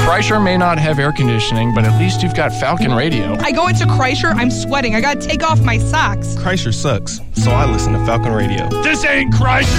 Kreischer may not have air conditioning, but at least you've got Falcon Radio. I go into Kreischer, I'm sweating. I gotta take off my socks. Kreischer sucks, so I listen to Falcon Radio. This ain't Kreischer.